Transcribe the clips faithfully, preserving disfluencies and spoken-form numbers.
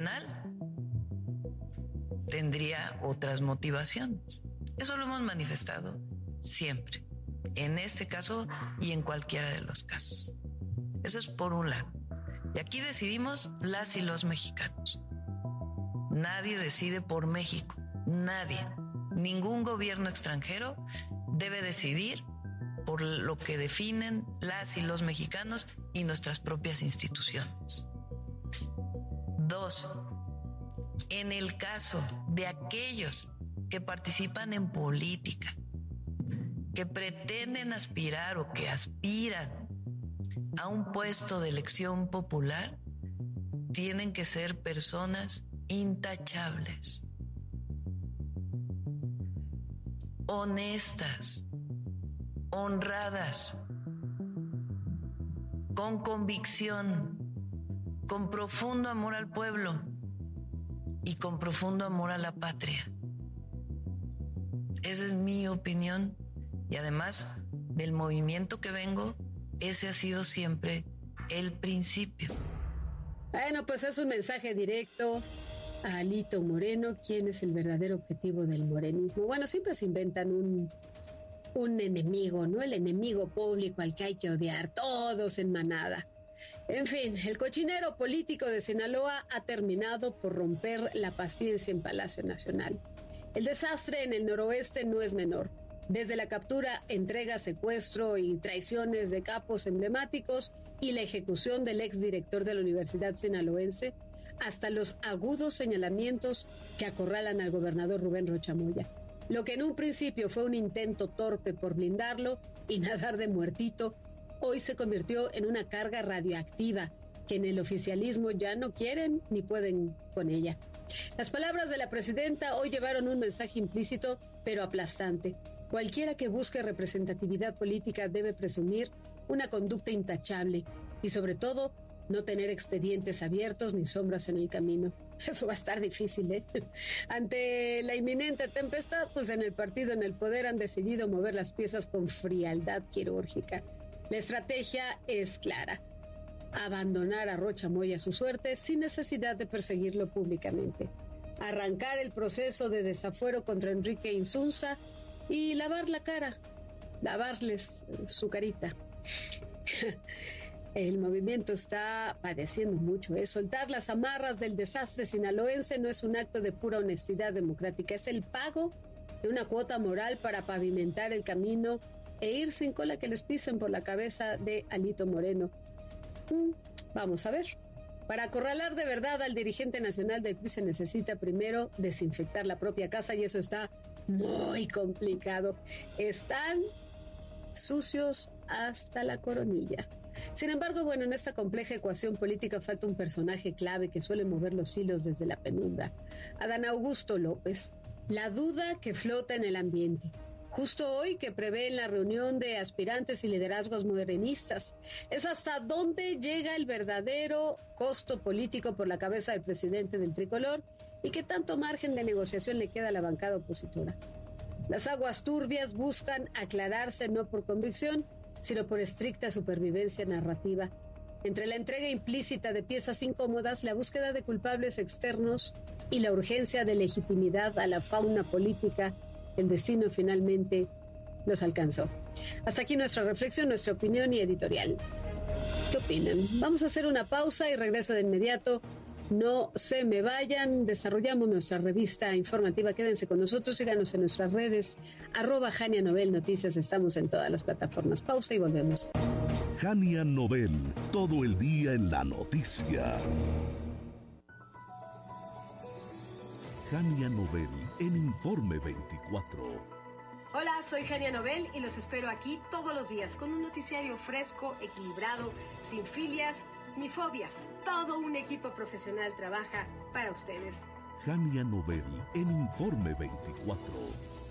penal tendría otras motivaciones. Eso lo hemos manifestado siempre, en este caso y en cualquiera de los casos. Eso es por un lado. Y aquí decidimos las y los mexicanos. Nadie decide por México, nadie. Ningún gobierno extranjero debe decidir por lo que definen las y los mexicanos y nuestras propias instituciones. Dos, en el caso de aquellos que participan en política, que pretenden aspirar o que aspiran a un puesto de elección popular, tienen que ser personas intachables, honestas, honradas, con convicción, con profundo amor al pueblo y con profundo amor a la patria. Esa es mi opinión y además del movimiento que vengo, ese ha sido siempre el principio. Bueno, pues es un mensaje directo a Alito Moreno, quién es el verdadero objetivo del morenismo. Bueno, siempre se inventan un, un enemigo, ¿no? El enemigo público al que hay que odiar, todos en manada. En fin, el cochinero político de Sinaloa ha terminado por romper la paciencia en Palacio Nacional. El desastre en el noroeste no es menor. Desde la captura, entrega, secuestro y traiciones de capos emblemáticos y la ejecución del exdirector de la Universidad Sinaloense, hasta los agudos señalamientos que acorralan al gobernador Rubén Rocha Moya. Lo que en un principio fue un intento torpe por blindarlo y nadar de muertito, hoy se convirtió en una carga radioactiva que en el oficialismo ya no quieren ni pueden con ella. Las palabras de la presidenta hoy llevaron un mensaje implícito pero aplastante. Cualquiera que busque representatividad política debe presumir una conducta intachable y, sobre todo, no tener expedientes abiertos ni sombras en el camino. Eso va a estar difícil, ¿eh? Ante la inminente tempestad, pues en el partido en el poder han decidido mover las piezas con frialdad quirúrgica. La estrategia es clara: abandonar a Rocha Moya a su suerte sin necesidad de perseguirlo públicamente. Arrancar el proceso de desafuero contra Enrique Insunza y lavar la cara, lavarles su carita. El movimiento está padeciendo mucho, ¿eh? Soltar las amarras del desastre sinaloense no es un acto de pura honestidad democrática, es el pago de una cuota moral para pavimentar el camino e ir sin cola que les pisen por la cabeza de Alito Moreno. Mm, vamos a ver. Para acorralar de verdad al dirigente nacional del P R I se necesita primero desinfectar la propia casa y eso está muy complicado. Están sucios hasta la coronilla. Sin embargo, bueno, en esta compleja ecuación política falta un personaje clave que suele mover los hilos desde la penumbra. Adán Augusto López, la duda que flota en el ambiente. Justo hoy que prevé en la reunión de aspirantes y liderazgos morenistas, es hasta dónde llega el verdadero costo político por la cabeza del presidente del tricolor y qué tanto margen de negociación le queda a la bancada opositora. Las aguas turbias buscan aclararse no por convicción, sino por estricta supervivencia narrativa. Entre la entrega implícita de piezas incómodas, la búsqueda de culpables externos y la urgencia de legitimidad a la fauna política, el destino finalmente los alcanzó. Hasta aquí nuestra reflexión, nuestra opinión y editorial. ¿Qué opinan? Vamos a hacer una pausa y regreso de inmediato. No se me vayan, desarrollamos nuestra revista informativa. Quédense con nosotros, síganos en nuestras redes, arroba Jania Novel Noticias, estamos en todas las plataformas. Pausa y volvemos. Jania Novel, todo el día en la noticia. Jania Novel en Informe veinticuatro. Hola, soy Jania Novel y los espero aquí todos los días con un noticiario fresco, equilibrado, sin filias ni fobias. Todo un equipo profesional trabaja para ustedes. Jania Novel en Informe veinticuatro.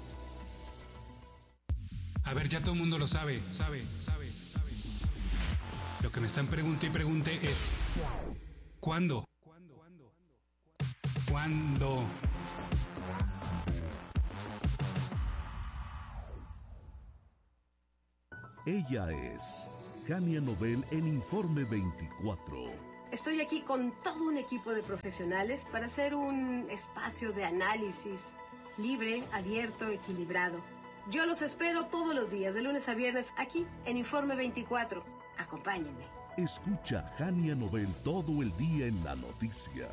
A ver, ya todo el mundo lo sabe, sabe, sabe, sabe. Lo que me están preguntando y pregunte es ¿cuándo? ¿Cuándo? ¿Cuándo? Ella es Jania Novel en Informe veinticuatro. Estoy aquí con todo un equipo de profesionales para hacer un espacio de análisis libre, abierto, equilibrado. Yo los espero todos los días, de lunes a viernes, aquí en Informe veinticuatro. Acompáñenme. Escucha Jania Nobel todo el día en la noticia.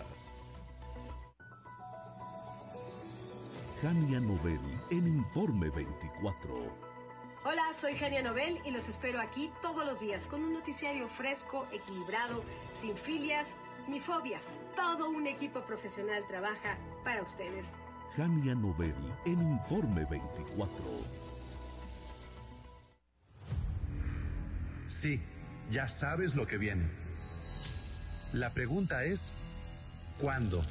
Jania Nobel en Informe veinticuatro. Hola, soy Jania Nobel y los espero aquí todos los días con un noticiario fresco, equilibrado, sin filias ni fobias. Todo un equipo profesional trabaja para ustedes. Jania Nobel en Informe veinticuatro. Sí, ya sabes lo que viene. La pregunta es, ¿cuándo?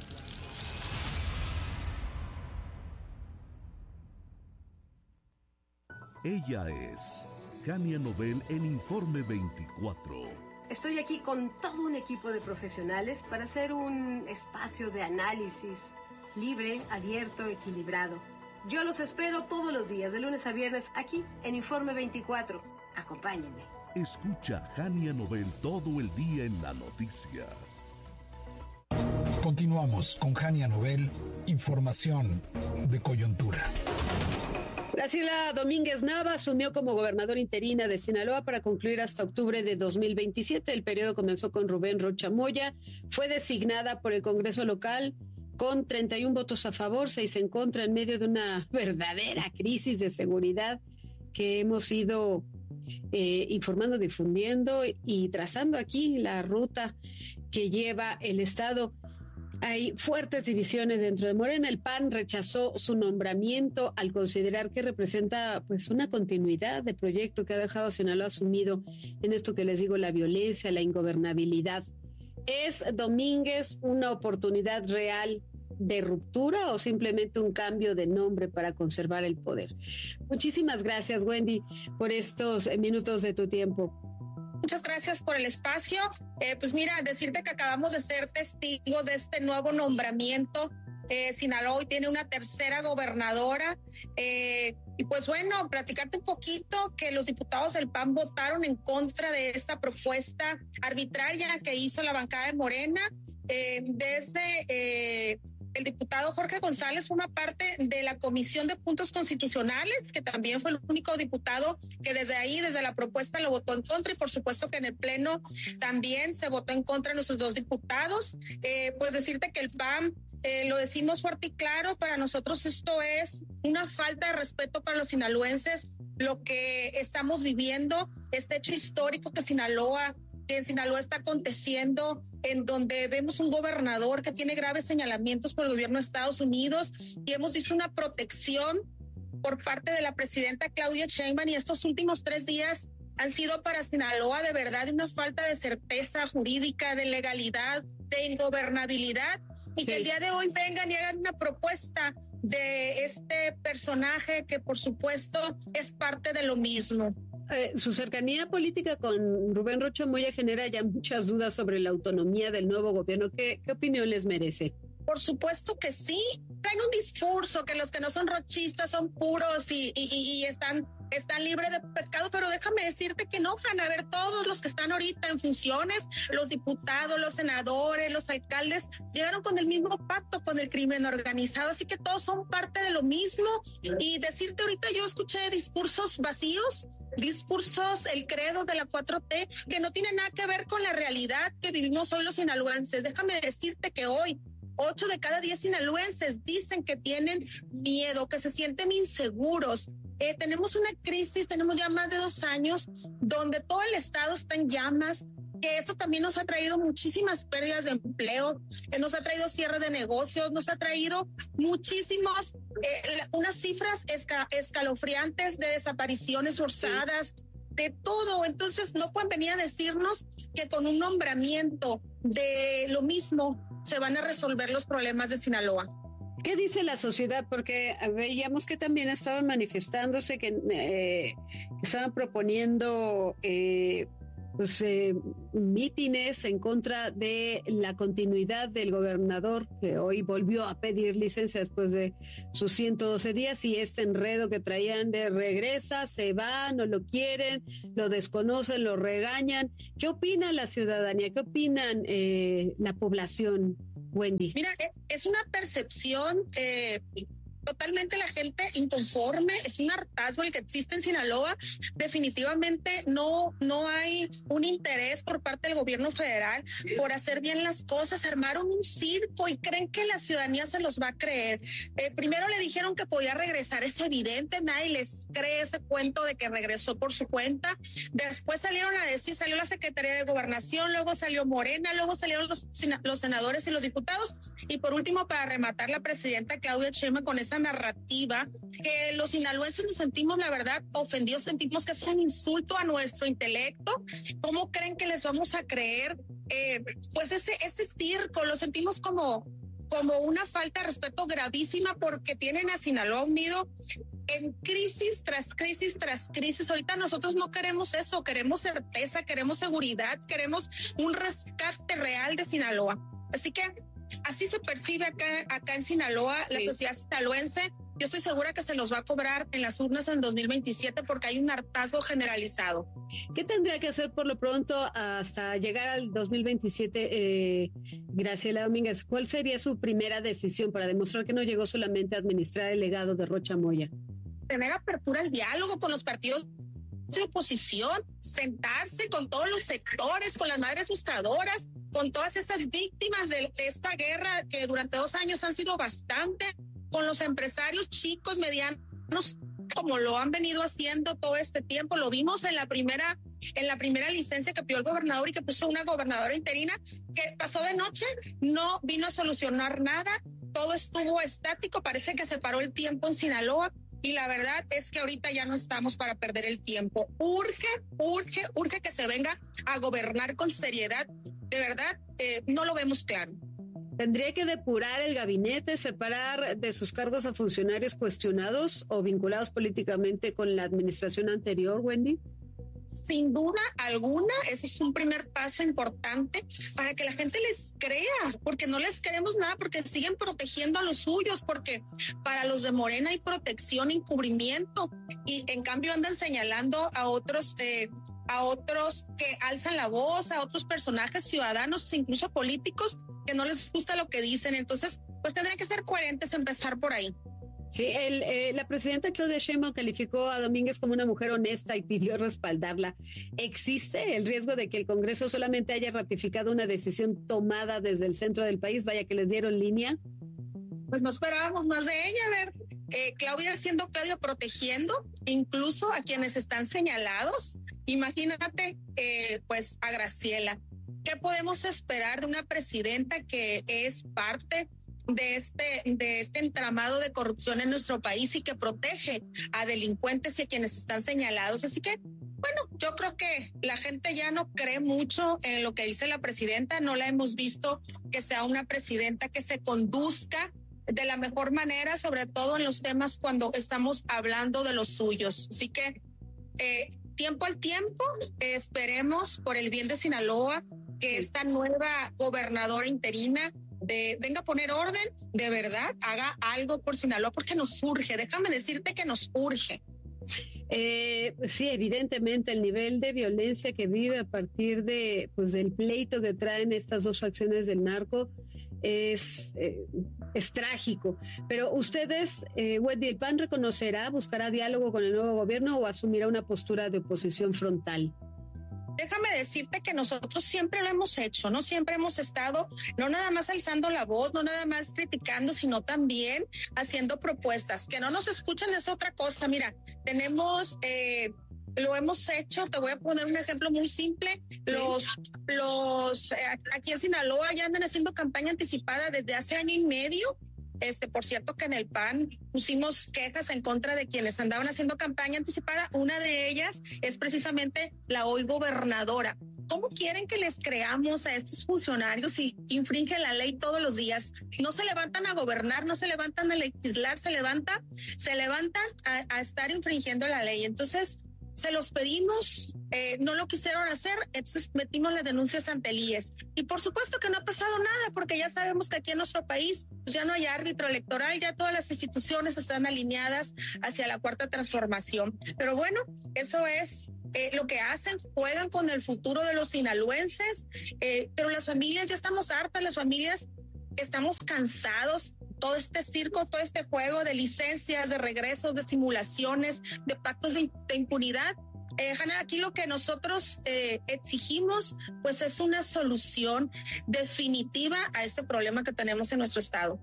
Ella es Jania Nobel en Informe veinticuatro. Estoy aquí con todo un equipo de profesionales para hacer un espacio de análisis libre, abierto, equilibrado. Yo los espero todos los días, de lunes a viernes, aquí en Informe veinticuatro. Acompáñenme. Escucha Jania Nobel todo el día en la noticia. Continuamos con Jania Nobel, información de coyuntura. Graciela Domínguez Nava asumió como gobernadora interina de Sinaloa para concluir hasta octubre de dos mil veintisiete. El periodo comenzó con Rubén Rocha Moya. Fue designada por el Congreso local con treinta y uno votos a favor, seis en contra, en medio de una verdadera crisis de seguridad que hemos ido eh, informando, difundiendo y trazando aquí la ruta que lleva el Estado. Hay fuertes divisiones dentro de Morena. El P A N rechazó su nombramiento al considerar que representa pues una continuidad de proyecto que ha dejado a Sinaloa sumido en esto que les digo, la violencia, la ingobernabilidad. ¿Es Domínguez una oportunidad real de ruptura o simplemente un cambio de nombre para conservar el poder? Muchísimas gracias, Wendy, por estos minutos de tu tiempo. Muchas gracias por el espacio. Eh, pues mira, decirte que acabamos de ser testigos de este nuevo nombramiento. Eh, Sinaloa hoy tiene una tercera gobernadora. Eh, y pues bueno, platicarte un poquito que los diputados del P A N votaron en contra de esta propuesta arbitraria que hizo la bancada de Morena. Eh, desde... Eh, El diputado Jorge González forma parte de la Comisión de Puntos Constitucionales, que también fue el único diputado que desde ahí, desde la propuesta, lo votó en contra, y por supuesto que en el Pleno también se votó en contra de nuestros dos diputados. Eh, pues decirte que el P A N, eh, lo decimos fuerte y claro, para nosotros esto es una falta de respeto para los sinaloenses, lo que estamos viviendo, este hecho histórico que Sinaloa, que en Sinaloa está aconteciendo, en donde vemos un gobernador que tiene graves señalamientos por el gobierno de Estados Unidos, y hemos visto una protección por parte de la presidenta Claudia Sheinbaum, y estos últimos tres días han sido para Sinaloa de verdad una falta de certeza jurídica, de legalidad, de ingobernabilidad, y que el día de hoy vengan y hagan una propuesta de este personaje que por supuesto es parte de lo mismo. Eh, su cercanía política con Rubén Rocha Moya genera ya muchas dudas sobre la autonomía del nuevo gobierno. ¿Qué, qué opinión les merece? Por supuesto que sí. Traen un discurso que los que no son rochistas son puros y, y, y están, están libres de pecado, pero déjame decirte que no, Hanna, a ver, todos los que están ahorita en funciones, los diputados, los senadores, los alcaldes, llegaron con el mismo pacto con el crimen organizado, así que todos son parte de lo mismo. Y decirte ahorita, yo escuché discursos vacíos, discursos, el credo de la cuatro T, que no tiene nada que ver con la realidad que vivimos hoy los sinaloenses. Déjame decirte que hoy ocho de cada diez sinaloenses dicen que tienen miedo, que se sienten inseguros. Eh, tenemos una crisis, tenemos ya más de dos años donde todo el estado está en llamas, que esto también nos ha traído muchísimas pérdidas de empleo, que nos ha traído cierre de negocios, nos ha traído muchísimos, eh, unas cifras esca- escalofriantes de desapariciones forzadas, sí, de todo. Entonces no pueden venir a decirnos que con un nombramiento de lo mismo se van a resolver los problemas de Sinaloa. ¿Qué dice la sociedad? Porque veíamos que también estaban manifestándose, que, eh, que estaban proponiendo eh, pues, eh, mítines en contra de la continuidad del gobernador, que hoy volvió a pedir licencia después de sus ciento doce días, y este enredo que traían de regresa, se va, no lo quieren, lo desconocen, lo regañan. ¿Qué opina la ciudadanía? ¿Qué opinan eh, la población, Wendy? Mira, es una percepción eh, totalmente la gente inconforme, es un hartazgo el que existe en Sinaloa. Definitivamente no, no hay un interés por parte del gobierno federal por hacer bien las cosas. Armaron un circo y creen que la ciudadanía se los va a creer. Eh, primero le dijeron que podía regresar, es evidente, nadie les cree ese cuento de que regresó por su cuenta. Después salieron a decir, salió la Secretaría de Gobernación, luego salió Morena, luego salieron los, los senadores y los diputados, y por último, para rematar, la presidenta Claudia Sheinbaum con esa narrativa que los sinaloenses nos sentimos, la verdad, ofendidos, sentimos que es un insulto a nuestro intelecto. ¿Cómo creen que les vamos a creer? Eh, pues ese, ese circo lo sentimos como, como una falta de respeto gravísima, porque tienen a Sinaloa unido en crisis tras crisis tras crisis. Ahorita nosotros no queremos eso, queremos certeza, queremos seguridad, queremos un rescate real de Sinaloa. Así que así se percibe acá, acá en Sinaloa, la sí. sociedad sinaloense. Yo estoy segura que se los va a cobrar en las urnas en dos mil veintisiete, porque hay un hartazgo generalizado. ¿Qué tendría que hacer por lo pronto hasta llegar al dos mil veintisiete, eh, Graciela Domínguez? ¿Cuál sería su primera decisión para demostrar que no llegó solamente a administrar el legado de Rocha Moya? Tener apertura al diálogo con los partidos de oposición, sentarse con todos los sectores, con las madres buscadoras, con todas esas víctimas de, de esta guerra que durante dos años han sido bastante, con los empresarios chicos, medianos, como lo han venido haciendo todo este tiempo. Lo vimos en la primera, en la primera licencia que pidió el gobernador y que puso una gobernadora interina, que pasó de noche, no vino a solucionar nada, todo estuvo estático, parece que se paró el tiempo en Sinaloa. Y la verdad es que ahorita ya no estamos para perder el tiempo. Urge, urge, urge que se venga a gobernar con seriedad. De verdad, eh, no lo vemos claro. ¿Tendría que depurar el gabinete, separar de sus cargos a funcionarios cuestionados o vinculados políticamente con la administración anterior, Wendy? Sin duda alguna, ese es un primer paso importante para que la gente les crea, porque no les queremos nada, porque siguen protegiendo a los suyos, porque para los de Morena hay protección, encubrimiento, y en cambio andan señalando a otros, eh, a otros que alzan la voz, a otros personajes ciudadanos, incluso políticos, que no les gusta lo que dicen. Entonces, pues tendrían que ser coherentes, empezar por ahí. Sí, el, eh, la presidenta Claudia Sheinbaum calificó a Domínguez como una mujer honesta y pidió respaldarla. ¿Existe el riesgo de que el Congreso solamente haya ratificado una decisión tomada desde el centro del país, vaya que les dieron línea? Pues no esperábamos más de ella. A ver, eh, Claudia siendo Claudia, protegiendo incluso a quienes están señalados. Imagínate, eh, pues a Graciela. ¿Qué podemos esperar de una presidenta que es parte de este, de este entramado de corrupción en nuestro país y que protege a delincuentes y a quienes están señalados? Así que, bueno, yo creo que la gente ya no cree mucho en lo que dice la presidenta. No la hemos visto que sea una presidenta que se conduzca de la mejor manera, sobre todo en los temas cuando estamos hablando de los suyos. Así que, eh, tiempo al tiempo, eh, esperemos por el bien de Sinaloa que esta nueva gobernadora interina de, venga a poner orden, de verdad, haga algo por Sinaloa, porque nos urge. Déjame decirte que nos urge. Eh, sí, evidentemente el nivel de violencia que vive a partir de, pues, del pleito que traen estas dos facciones del narco es, eh, es trágico. Pero ustedes, eh, Wendy, ¿el P A N reconocerá, buscará diálogo con el nuevo gobierno o asumirá una postura de oposición frontal? Déjame decirte que nosotros siempre lo hemos hecho, ¿no? Siempre hemos estado no nada más alzando la voz, no nada más criticando, sino también haciendo propuestas. Que no nos escuchan es otra cosa. Mira, tenemos, eh, lo hemos hecho, te voy a poner un ejemplo muy simple. Los, los, eh, aquí en Sinaloa ya andan haciendo campaña anticipada desde hace año y medio. Este, por cierto que en el P A N pusimos quejas en contra de quienes andaban haciendo campaña anticipada. Una de ellas es precisamente la hoy gobernadora. ¿Cómo quieren que les creamos a estos funcionarios si infringen la ley todos los días? No se levantan a gobernar, no se levantan a legislar, se levantan, se levantan a, a estar infringiendo la ley. Entonces, Se los pedimos, eh, no lo quisieron hacer, entonces metimos las denuncias ante el I E S. Y por supuesto que no ha pasado nada, porque ya sabemos que aquí en nuestro país pues ya no hay árbitro electoral, ya todas las instituciones están alineadas hacia la cuarta transformación. Pero bueno, eso es eh, lo que hacen, juegan con el futuro de los sinaloenses, eh, pero las familias ya estamos hartas, las familias estamos cansados. Todo este circo, todo este juego de licencias, de regresos, de simulaciones, de pactos de, de impunidad. Eh, Hanna, aquí lo que nosotros eh, exigimos, pues es una solución definitiva a este problema que tenemos en nuestro estado.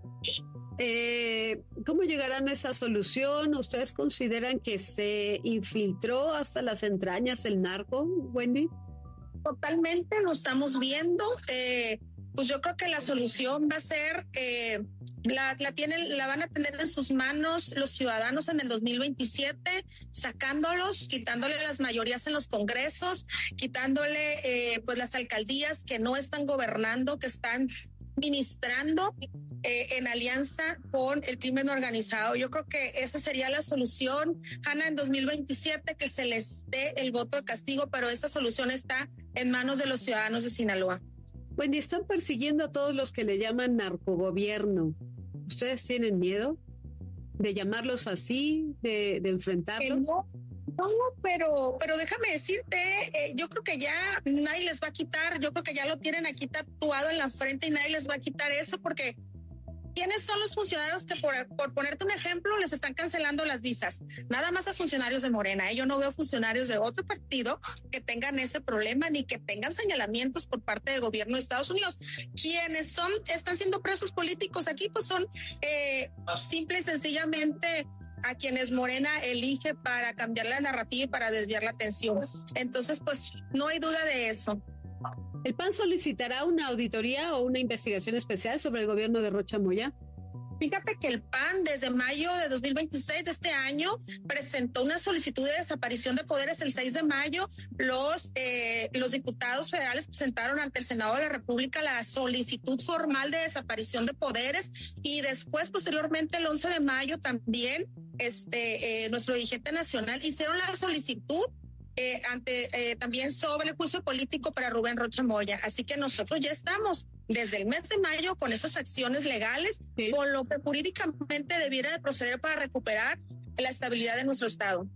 Eh, ¿Cómo llegarán a esa solución? ¿Ustedes consideran que se infiltró hasta las entrañas el narco, Wendy? Totalmente, lo estamos viendo. Eh, pues yo creo que la solución va a ser, eh, la, la, tienen, la van a tener en sus manos los ciudadanos en el dos mil veintisiete, sacándolos, quitándole las mayorías en los congresos, quitándole eh, pues las alcaldías que no están gobernando, que están ministrando eh, en alianza con el crimen organizado. Yo creo que esa sería la solución, Hanna, en dos mil veintisiete, que se les dé el voto de castigo, pero esa solución está en manos de los ciudadanos de Sinaloa. Wendy, están persiguiendo a todos los que le llaman narcogobierno. ¿Ustedes tienen miedo de llamarlos así, de, de enfrentarlos? No, no, pero, pero déjame decirte, eh, yo creo que ya nadie les va a quitar, yo creo que ya lo tienen aquí tatuado en la frente y nadie les va a quitar eso, porque ¿quiénes son los funcionarios que, por, por ponerte un ejemplo, les están cancelando las visas? Nada más a funcionarios de Morena. ¿eh? Yo no veo funcionarios de otro partido que tengan ese problema ni que tengan señalamientos por parte del gobierno de Estados Unidos. Quienes son, están siendo presos políticos aquí, pues son eh, simple y sencillamente a quienes Morena elige para cambiar la narrativa y para desviar la atención. Entonces, pues no hay duda de eso. ¿El P A N solicitará una auditoría o una investigación especial sobre el gobierno de Rocha Moya? Fíjate que el P A N desde mayo de dos mil veintiséis de este año presentó una solicitud de desaparición de poderes el seis de mayo. Los, eh, los diputados federales presentaron ante el Senado de la República la solicitud formal de desaparición de poderes y después, posteriormente, el once de mayo también este, eh, nuestro dirigente nacional hicieron la solicitud Eh, ante eh, también sobre el juicio político para Rubén Rocha Moya. Así que nosotros ya estamos desde el mes de mayo con esas acciones legales, sí, con lo que jurídicamente debiera de proceder para recuperar la estabilidad de nuestro estado.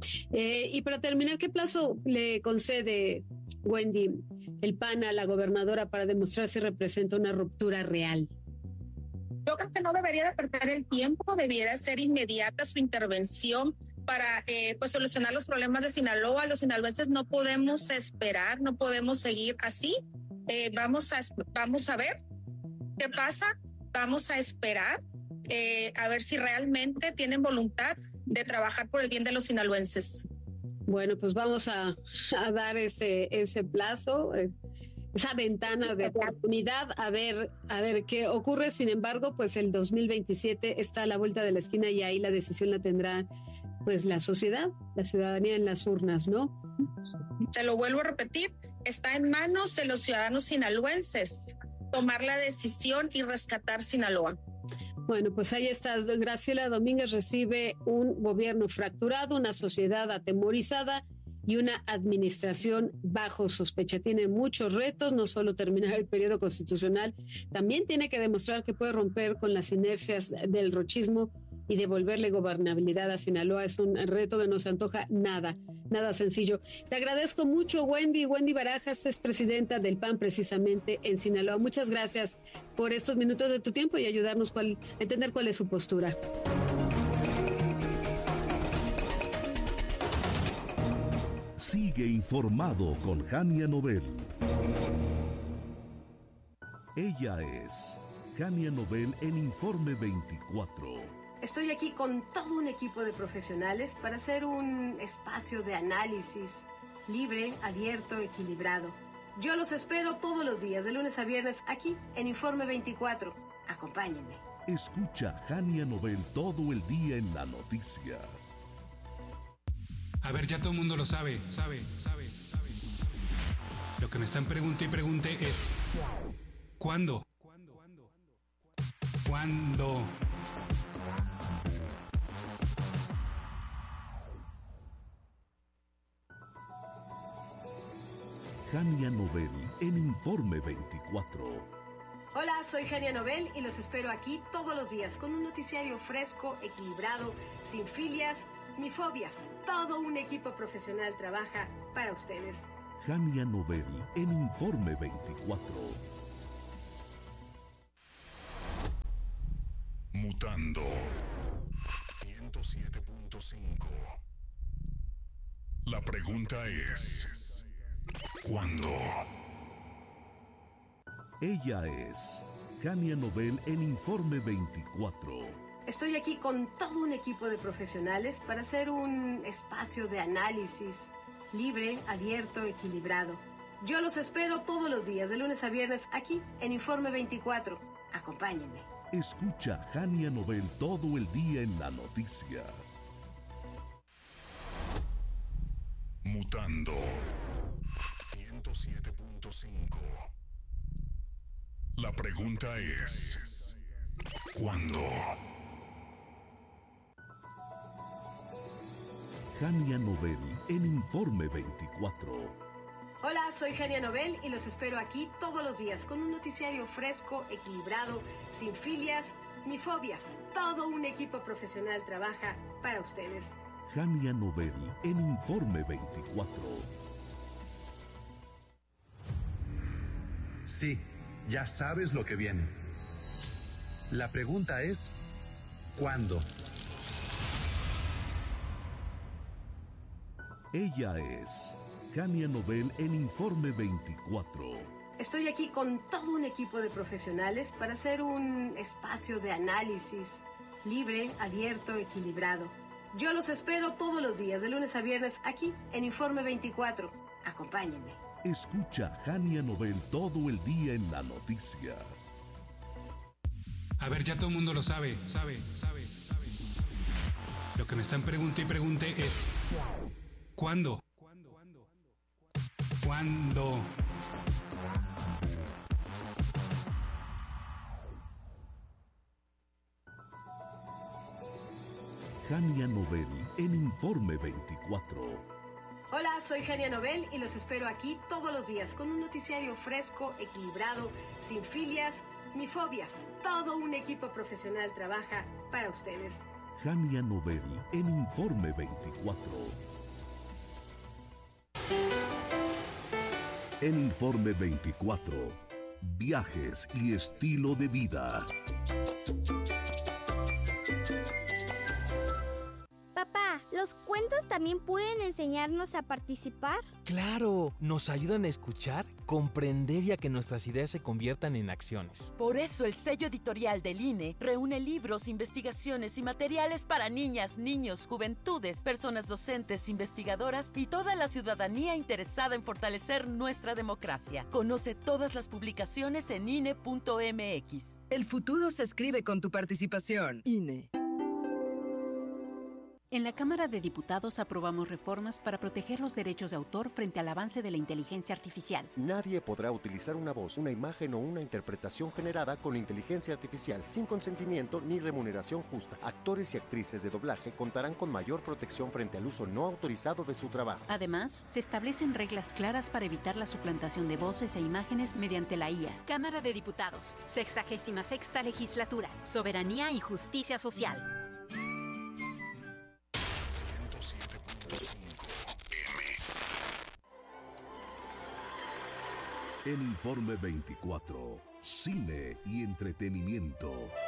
Eh, y para terminar, ¿qué plazo le concede, Wendy, el P A N a la gobernadora para demostrar si representa una ruptura real? Yo creo que no debería de perder el tiempo, debiera ser inmediata su intervención para eh, pues solucionar los problemas de Sinaloa. Los sinaloenses no podemos esperar, no podemos seguir así. Eh, vamos a vamos a ver qué pasa, vamos a esperar eh, a ver si realmente tienen voluntad de trabajar por el bien de los sinaloenses. Bueno, pues vamos a, a dar ese ese plazo, eh, esa ventana de oportunidad, a ver a ver qué ocurre. Sin embargo, pues el dos mil veintisiete está a la vuelta de la esquina y ahí la decisión la tendrá pues la sociedad, la ciudadanía en las urnas, ¿no? Se lo vuelvo a repetir, está en manos de los ciudadanos sinaloenses tomar la decisión y rescatar Sinaloa. Bueno, pues ahí está. Graciela Domínguez recibe un gobierno fracturado, una sociedad atemorizada y una administración bajo sospecha. Tiene muchos retos, no solo terminar el periodo constitucional, también tiene que demostrar que puede romper con las inercias del rochismo y devolverle gobernabilidad a Sinaloa. Es un reto que no se antoja nada, nada sencillo. Te agradezco mucho, Wendy. Wendy Barajas es presidenta del P A N precisamente en Sinaloa. Muchas gracias por estos minutos de tu tiempo y ayudarnos cuál, a entender cuál es su postura. Sigue informado con Jania Nobel. Ella es Jania Nobel en Informe veinticuatro. Estoy aquí con todo un equipo de profesionales para hacer un espacio de análisis libre, abierto, equilibrado. Yo los espero todos los días, de lunes a viernes, aquí en Informe veinticuatro. Acompáñenme. Escucha Jania Nobel todo el día en la noticia. A ver, ya todo el mundo lo sabe, sabe, sabe, sabe. Lo que me están pregunte y pregunte es ¿cuándo? ¿Cuándo? Jania Nobel en Informe veinticuatro. Hola, soy Jania Nobel y los espero aquí todos los días con un noticiario fresco, equilibrado, sin filias ni fobias. Todo un equipo profesional trabaja para ustedes. Jania Nobel en Informe veinticuatro. Mutando ciento siete punto cinco. La pregunta es, ¿cuándo? Ella es Jania Nobel en Informe veinticuatro. Estoy aquí con todo un equipo de profesionales para hacer un espacio de análisis libre, abierto, equilibrado. Yo los espero todos los días, de lunes a viernes, aquí en Informe veinticuatro. Acompáñenme. Escucha Jania Nobel todo el día en la noticia. Mutando ciento siete punto cinco. La pregunta es, ¿cuándo? Jania Nobel en Informe veinticuatro. Hola, soy Jania Nobel y los espero aquí todos los días con un noticiario fresco, equilibrado, sin filias ni fobias. Todo un equipo profesional trabaja para ustedes. Jania Nobel en Informe veinticuatro. Sí, ya sabes lo que viene. La pregunta es, ¿cuándo? Ella es Jania Nobel en Informe veinticuatro. Estoy aquí con todo un equipo de profesionales para hacer un espacio de análisis libre, abierto, equilibrado. Yo los espero todos los días, de lunes a viernes, aquí en Informe veinticuatro. Acompáñenme. Escucha Jania Nobel todo el día en la noticia. A ver, ya todo el mundo lo sabe, sabe, sabe, sabe. Lo que me están pregunte y pregunte es, ¿cuándo? ¿Cuándo? Jania Nobel en Informe veinticuatro. Hola, soy Jania Nobel y los espero aquí todos los días con un noticiario fresco, equilibrado, sin filias ni fobias. Todo un equipo profesional trabaja para ustedes. Jania Nobel en Informe veinticuatro. En Informe veinticuatro, viajes y estilo de vida. Papá, ¿los cuentos también pueden enseñarnos a participar? ¡Claro! Nos ayudan a escuchar, comprender y a que nuestras ideas se conviertan en acciones. Por eso el sello editorial del I N E reúne libros, investigaciones y materiales para niñas, niños, juventudes, personas docentes, investigadoras y toda la ciudadanía interesada en fortalecer nuestra democracia. Conoce todas las publicaciones en I N E punto M X. El futuro se escribe con tu participación. I N E. En la Cámara de Diputados aprobamos reformas para proteger los derechos de autor frente al avance de la inteligencia artificial. Nadie podrá utilizar una voz, una imagen o una interpretación generada con inteligencia artificial sin consentimiento ni remuneración justa. Actores y actrices de doblaje contarán con mayor protección frente al uso no autorizado de su trabajo. Además, se establecen reglas claras para evitar la suplantación de voces e imágenes mediante la I A. Cámara de Diputados, sexagésima sexta legislatura, soberanía y justicia social. En Informe veinticuatro, cine y entretenimiento.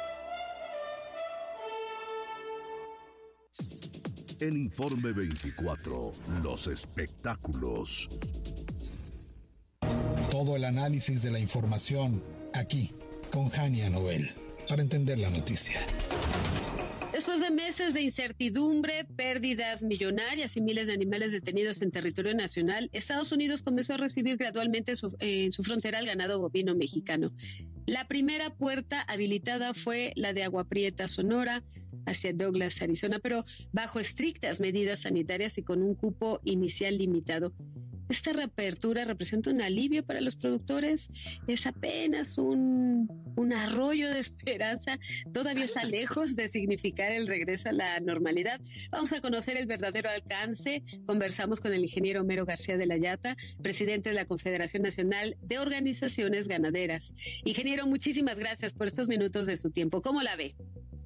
En Informe veinticuatro, los espectáculos. Todo el análisis de la información aquí, con Jania Nobel, para entender la noticia. Después de meses de incertidumbre, pérdidas millonarias y miles de animales detenidos en territorio nacional, Estados Unidos comenzó a recibir gradualmente su, eh, en su frontera el ganado bovino mexicano. La primera puerta habilitada fue la de Agua Prieta, Sonora, hacia Douglas, Arizona, pero bajo estrictas medidas sanitarias y con un cupo inicial limitado. esta reapertura representa un alivio para los productores, es apenas un, un arroyo de esperanza, todavía está lejos de significar el regreso a la normalidad. Vamos a conocer el verdadero alcance. Conversamos con el ingeniero Homero García de la Yata, presidente de la Confederación Nacional de Organizaciones Ganaderas. Ingeniero, muchísimas gracias por estos minutos de su tiempo. ¿Cómo la ve?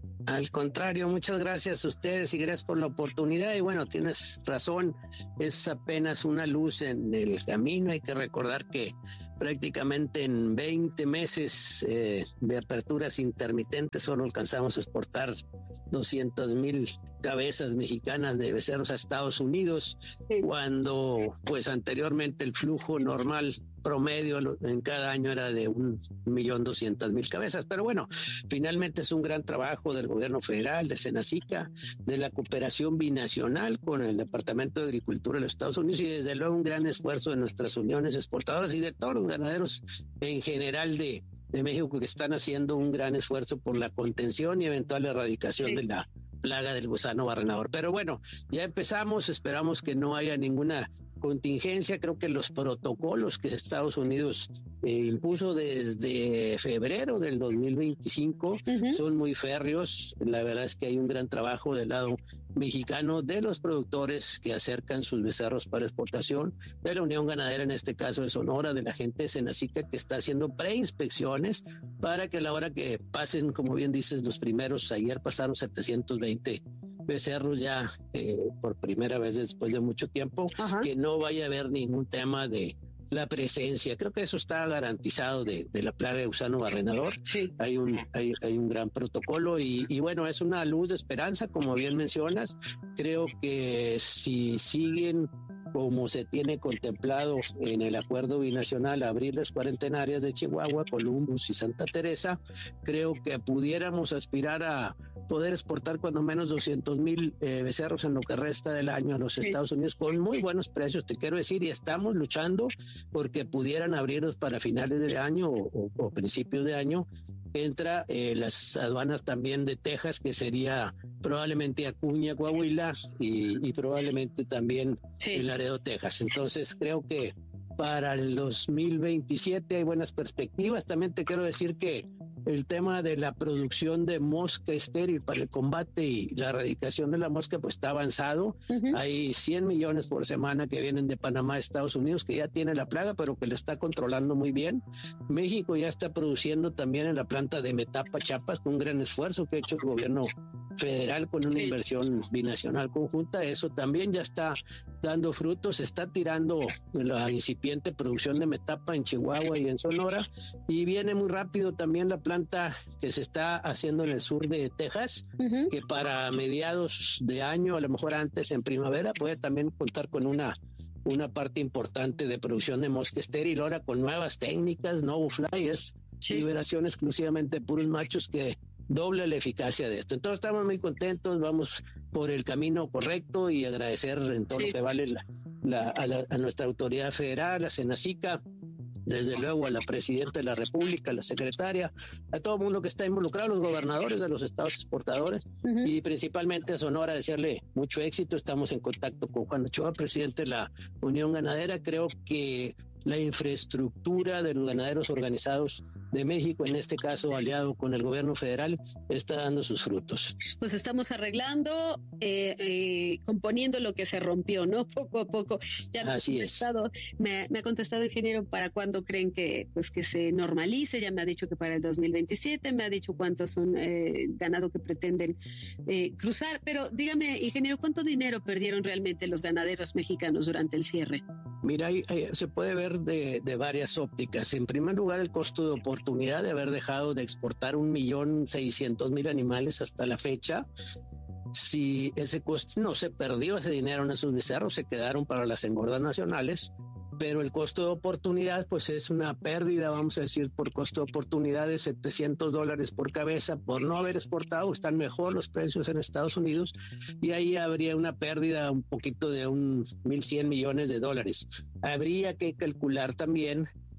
Al contrario, muchas gracias a ustedes y gracias por la oportunidad. Y bueno, tienes razón, es apenas una luz en el camino. Hay que recordar que prácticamente en veinte meses eh, de aperturas intermitentes solo alcanzamos a exportar doscientas mil cabezas mexicanas de becerros a Estados Unidos, sí. Cuando pues anteriormente el flujo normal promedio en cada año era de un millón doscientas mil cabezas. Pero bueno, finalmente es un gran trabajo del gobierno federal, de Senacica, de la cooperación binacional con el Departamento de Agricultura de los Estados Unidos y desde luego un gran esfuerzo de nuestras uniones exportadoras y de todos los ganaderos en general de, de México, que están haciendo un gran esfuerzo por la contención y eventual erradicación sí. de la plaga del gusano barrenador. Pero bueno, ya empezamos, esperamos que no haya ninguna contingencia. Creo que los protocolos que Estados Unidos eh, impuso desde febrero del dos mil veinticinco uh-huh. son muy férreos. La verdad es que hay un gran trabajo del lado mexicano de los productores que acercan sus becerros para exportación, de la Unión Ganadera, en este caso de Sonora, de la gente de Senacica, que está haciendo preinspecciones para que a la hora que pasen, como bien dices, los primeros, ayer pasaron setecientos veinte becerros ya eh, por primera vez después de mucho tiempo, ajá. que no vaya a haber ningún tema de la presencia. Creo que eso está garantizado de, de la plaga de gusano barrenador. Sí. Hay un hay, hay un gran protocolo y, y bueno, es una luz de esperanza, como bien mencionas. Creo que si siguen como se tiene contemplado en el acuerdo binacional, abrir las cuarentenarias de Chihuahua, Columbus y Santa Teresa, creo que pudiéramos aspirar a poder exportar cuando menos doscientos mil eh, becerros en lo que resta del año a los sí. Estados Unidos con muy buenos precios, te quiero decir, y estamos luchando porque pudieran abrirlos para finales de año o, o, o principios de año. Entra eh, las aduanas también de Texas, que sería probablemente Acuña, Coahuila y, y probablemente también sí. el Laredo, Texas. Entonces creo que para el dos mil veintisiete hay buenas perspectivas. También te quiero decir que el tema de la producción de mosca estéril para el combate y la erradicación de la mosca pues está avanzado. Uh-huh. Hay cien millones por semana que vienen de Panamá a Estados Unidos, que ya tiene la plaga, pero que la está controlando muy bien. México ya está produciendo también en la planta de Metapa, Chiapas, con un gran esfuerzo que ha hecho el gobierno federal con una sí. inversión binacional conjunta. Eso también ya está dando frutos. Se está tirando la incipiente producción de Metapa en Chihuahua y en Sonora, y viene muy rápido también la planta que se está haciendo en el sur de Texas, uh-huh. que para mediados de año, a lo mejor antes en primavera, puede también contar con una una parte importante de producción de mosca estéril, ahora con nuevas técnicas, no fly, es sí. liberación exclusivamente de puros machos, que doble la eficacia de esto. Entonces estamos muy contentos, vamos por el camino correcto y agradecer en todo sí. lo que vale la, la, a, la, a nuestra autoridad federal, a Senacica, desde luego a la presidenta de la República, a la secretaria, a todo el mundo que está involucrado, a los gobernadores de los estados exportadores uh-huh. y principalmente a Sonora, desearle mucho éxito. Estamos en contacto con Juan Ochoa, presidente de la Unión Ganadera. Creo que la infraestructura de los ganaderos organizados de México, en este caso aliado con el gobierno federal, está dando sus frutos. Pues estamos arreglando, eh, eh, componiendo lo que se rompió, ¿no? Poco a poco. Ya me Así es. Me, me ha contestado, ingeniero, para cuándo creen que pues que se normalice. Ya me ha dicho que para el dos mil veintisiete, me ha dicho cuántos son eh, ganado que pretenden eh, cruzar. Pero dígame, ingeniero, ¿cuánto dinero perdieron realmente los ganaderos mexicanos durante el cierre? Mira, ahí, ahí se puede ver de, de varias ópticas. En primer lugar, el costo de oportunidad de haber dejado de exportar un millón seiscientos mil animales hasta la fecha. Si ese costo no se perdió, ese dinero en esos becerros se quedaron para las engordas nacionales, pero el costo de oportunidad pues es una pérdida, vamos a decir, por costo de oportunidad de setecientos dólares por cabeza por no haber exportado. Están mejor los precios en Estados Unidos y ahí habría una pérdida un poquito de un mil cien millones de dólares. Habría que calcular también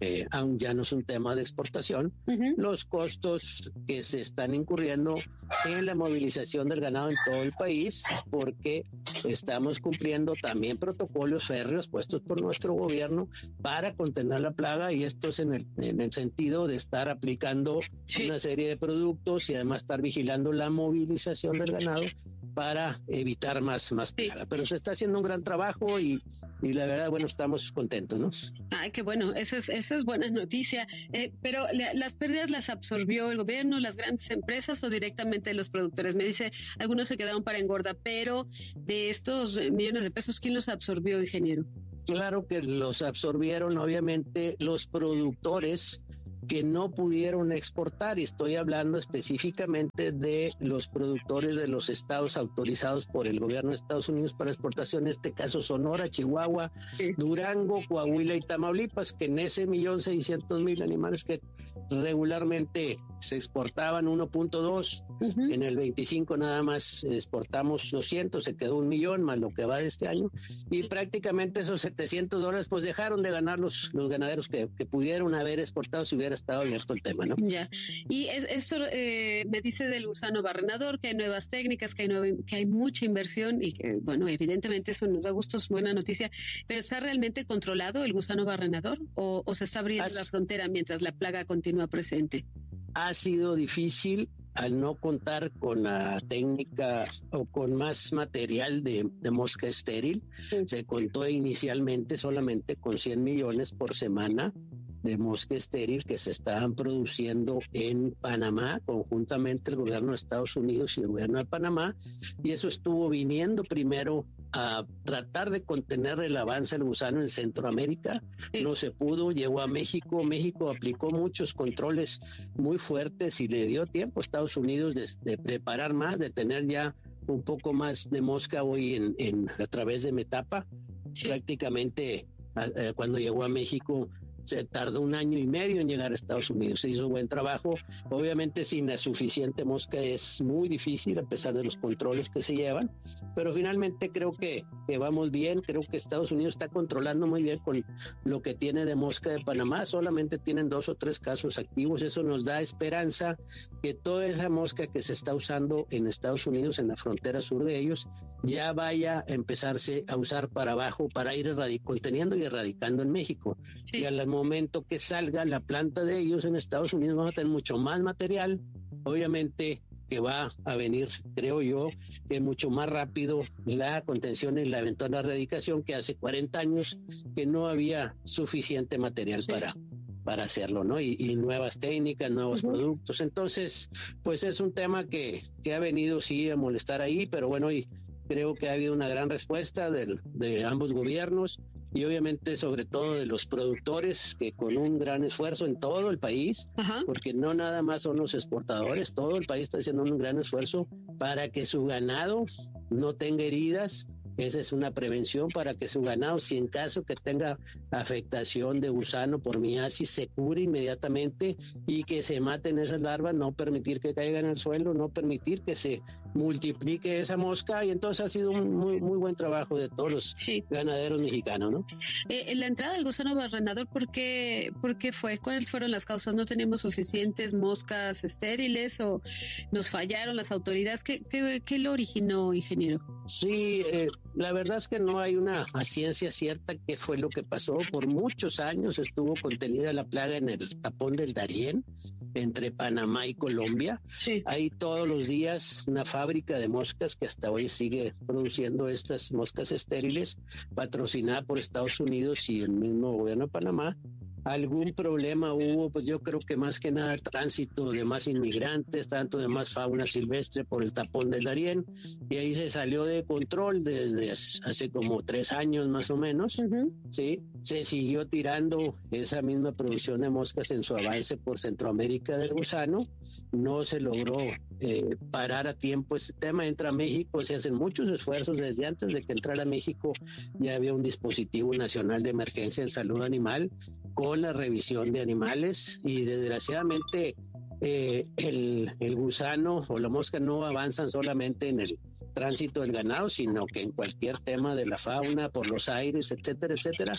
eh, aún ya no es un tema de exportación, uh-huh. los costos que se están incurriendo en la movilización del ganado en todo el país, porque estamos cumpliendo también protocolos férreos puestos por nuestro gobierno para contener la plaga, y esto es en el, en el sentido de estar aplicando sí. una serie de productos y además estar vigilando la movilización del ganado para evitar más, más plaga. Pero se está haciendo un gran trabajo y, y la verdad, bueno, estamos contentos, ¿no? Ay, qué bueno, eso es, eso es buena noticia. Eh, pero la, ¿las pérdidas las absorbió el gobierno, las grandes empresas o directamente los productores? Me dice, algunos se quedaron para engorda, pero de estos millones de pesos, ¿quién los absorbió, ingeniero? Claro que los absorbieron, obviamente, los productores que no pudieron exportar, y estoy hablando específicamente de los productores de los estados autorizados por el gobierno de Estados Unidos para exportación, en este caso Sonora, Chihuahua, sí. Durango, Coahuila y Tamaulipas, que en ese millón seiscientos mil animales que regularmente se exportaban uno punto dos, uh-huh. en el veinticinco nada más exportamos doscientos, se quedó un millón más lo que va de este año, y prácticamente esos setecientos dólares pues dejaron de ganar los, los ganaderos que, que pudieron haber exportado si hubiera estado abierto el tema, ¿no? Ya, y es, eso eh, me dice del gusano barrenador, que hay nuevas técnicas, que hay, nueva, que hay mucha inversión y que, bueno, evidentemente eso nos da gusto, es buena noticia, pero ¿está realmente controlado el gusano barrenador o, o se está abriendo As... la frontera mientras la plaga continúa presente? Ha sido difícil al no contar con la técnica o con más material de, de mosca estéril. Sí. Se contó inicialmente solamente con cien millones por semana de mosca estéril que se estaban produciendo en Panamá, conjuntamente el gobierno de Estados Unidos y el gobierno de Panamá, y eso estuvo viniendo primero a tratar de contener el avance del gusano en Centroamérica. Sí. No se pudo, llegó a México, México aplicó muchos controles muy fuertes y le dio tiempo a Estados Unidos de, de preparar más, de tener ya un poco más de mosca hoy en, en a través de Metapa. Sí. Prácticamente a, a, cuando llegó a México se tardó un año y medio en llegar a Estados Unidos. Se hizo buen trabajo. Obviamente sin la suficiente mosca es muy difícil a pesar de los controles que se llevan, pero finalmente creo que, que vamos bien. Creo que Estados Unidos está controlando muy bien con lo que tiene de mosca de Panamá. Solamente tienen dos o tres casos activos. Eso nos da esperanza que toda esa mosca que se está usando en Estados Unidos, en la frontera sur de ellos, ya vaya a empezarse a usar para abajo para ir erradic- conteniendo y erradicando en México. Sí. Y al momento que salga la planta de ellos en Estados Unidos vamos a tener mucho más material, obviamente que va a venir, creo yo, que mucho más rápido la contención y la eventual erradicación, que hace cuarenta años que no había suficiente material sí. para para hacerlo, ¿no? Y, y nuevas técnicas, nuevos uh-huh. productos. Entonces, pues es un tema que, que ha venido sí a molestar ahí, pero bueno, y creo que ha habido una gran respuesta del, de ambos gobiernos y obviamente sobre todo de los productores, que con un gran esfuerzo en todo el país, uh-huh. porque no nada más son los exportadores, todo el país está haciendo un gran esfuerzo para que su ganado no tenga heridas. Esa es una prevención para que su ganado, si en caso que tenga afectación de gusano por miasis, se cure inmediatamente y que se maten esas larvas, no permitir que caigan al suelo, no permitir que se multiplique esa mosca, y entonces ha sido un muy muy buen trabajo de todos los sí. ganaderos mexicanos, ¿no? Eh, la entrada del gusano barrenador, ¿por qué, ¿por qué fue? ¿Cuáles fueron las causas? ¿No teníamos suficientes moscas estériles o nos fallaron las autoridades? ¿Qué, qué, qué lo originó, ingeniero? Sí, eh, la verdad es que no hay una ciencia cierta qué fue lo que pasó. Por muchos años estuvo contenida la plaga en el tapón del Darién, entre Panamá y Colombia. Sí. Hay todos los días una fábrica de moscas que hasta hoy sigue produciendo estas moscas estériles, patrocinada por Estados Unidos y el mismo gobierno de Panamá. Algún problema hubo, pues yo creo que más que nada tránsito de más inmigrantes, tanto de más fauna silvestre por el tapón del Darién, y ahí se salió de control desde hace como tres años más o menos, uh-huh. sí, se siguió tirando esa misma producción de moscas en su avance por Centroamérica del gusano, no se logró eh, parar a tiempo este tema. Entra a México, se hacen muchos esfuerzos desde antes de que entrara a México, ya había un dispositivo nacional de emergencia en salud animal con la revisión de animales, y desgraciadamente eh, el, el gusano o la mosca no avanzan solamente en el tránsito del ganado, sino que en cualquier tema de la fauna, por los aires, etcétera, etcétera.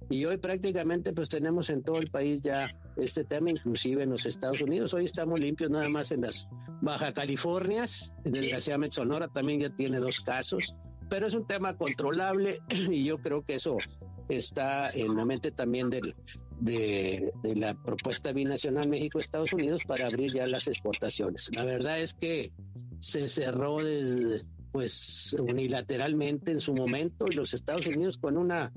Y hoy prácticamente pues tenemos en todo el país ya este tema, inclusive en los Estados Unidos. Hoy estamos limpios nada más en las Baja Californias, desgraciadamente Sonora también ya tiene dos casos, pero es un tema controlable y yo creo que eso está en la mente también del, de, de la propuesta binacional México-Estados Unidos para abrir ya las exportaciones. La verdad es que se cerró desde... pues unilateralmente en su momento, y los Estados Unidos con una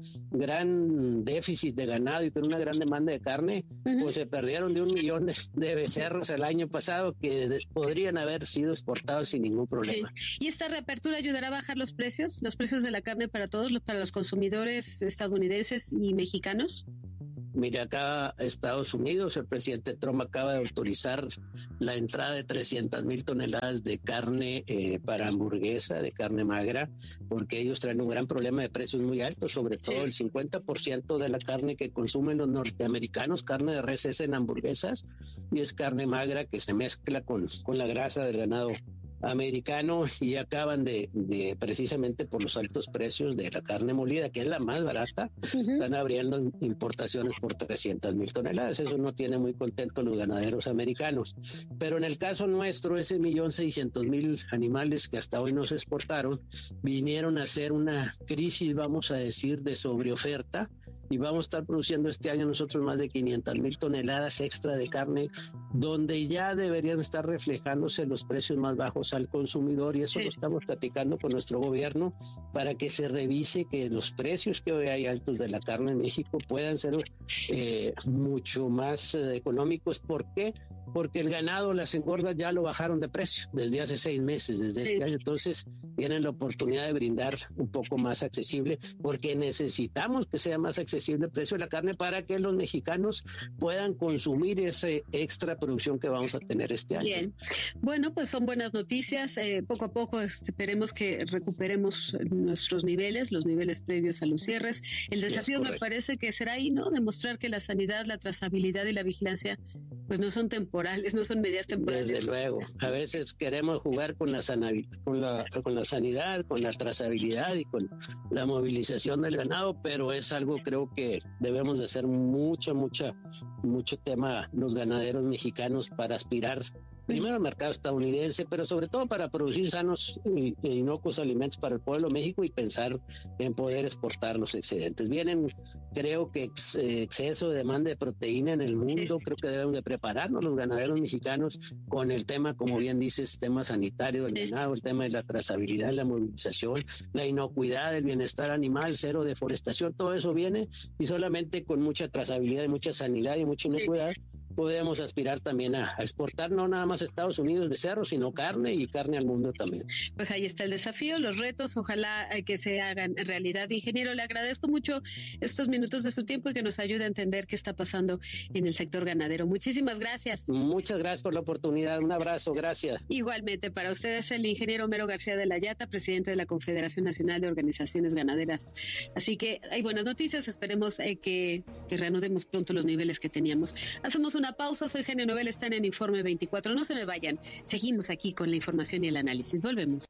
gran déficit de ganado y con una gran demanda de carne, uh-huh. pues se perdieron de un millón de, de becerros el año pasado que de, podrían haber sido exportados sin ningún problema. Sí. ¿Y esta reapertura ayudará a bajar los precios, los precios de la carne para todos, para los consumidores estadounidenses y mexicanos? Mire, acá Estados Unidos, el presidente Trump acaba de autorizar la entrada de trescientas mil toneladas de carne eh, para hamburguesa, de carne magra, porque ellos traen un gran problema de precios muy altos, sobre todo sí. el cincuenta por ciento de la carne que consumen los norteamericanos, carne de res, es en hamburguesas, y es carne magra que se mezcla con, con la grasa del ganado americano, y acaban de, de precisamente por los altos precios de la carne molida, que es la más barata, uh-huh. están abriendo importaciones por trescientas mil toneladas. Eso no tiene muy contentos los ganaderos americanos. Pero en el caso nuestro, ese millón seiscientos mil animales que hasta hoy no se exportaron, vinieron a ser una crisis, vamos a decir, de sobreoferta, y vamos a estar produciendo este año nosotros más de quinientas mil toneladas extra de carne, donde ya deberían estar reflejándose los precios más bajos al consumidor, y eso sí. lo estamos platicando con nuestro gobierno para que se revise que los precios que hoy hay altos de la carne en México puedan ser eh, mucho más eh, económicos. ¿Por qué? Porque el ganado, las engordas ya lo bajaron de precio desde hace seis meses, desde sí. este año. Entonces tienen la oportunidad de brindar un poco más accesible, porque necesitamos que sea más accesible el precio de la carne para que los mexicanos puedan consumir esa extra producción que vamos a tener este año. Bien, bueno, pues son buenas noticias. Eh, poco a poco esperemos que recuperemos nuestros niveles, los niveles previos a los cierres. El desafío sí, me parece que será ahí, ¿no? Demostrar que la sanidad, la trazabilidad y la vigilancia pues no son temporales, no son medidas temporales. Desde luego, a veces queremos jugar con la, sana, con la con la sanidad, con la trazabilidad y con la movilización del ganado, pero es algo, creo que debemos de hacer mucho, mucho, mucho tema los ganaderos mexicanos para aspirar primero al mercado estadounidense, pero sobre todo para producir sanos e inocuos alimentos para el pueblo de México y pensar en poder exportar los excedentes. Vienen, creo que ex, exceso de demanda de proteína en el mundo, sí. creo que debemos de prepararnos los ganaderos mexicanos con el tema, como bien dices, tema sanitario del sí. ganado, el tema de la trazabilidad, la movilización, la inocuidad, el bienestar animal, cero deforestación, todo eso viene, y solamente con mucha trazabilidad y mucha sanidad y mucha inocuidad sí. podemos aspirar también a, a exportar no nada más a Estados Unidos becerros, sino carne y carne al mundo también. Pues ahí está el desafío, los retos, ojalá que se hagan realidad. Ingeniero, le agradezco mucho estos minutos de su tiempo y que nos ayude a entender qué está pasando en el sector ganadero. Muchísimas gracias. Muchas gracias por la oportunidad, un abrazo, gracias. Igualmente para ustedes, el ingeniero Homero García de la Yata, presidente de la Confederación Nacional de Organizaciones Ganaderas. Así que hay buenas noticias, esperemos eh, que, que reanudemos pronto los niveles que teníamos. Hacemos una pausa, soy Jania Novel, están en Informe veinticuatro, no se me vayan, seguimos aquí con la información y el análisis, volvemos.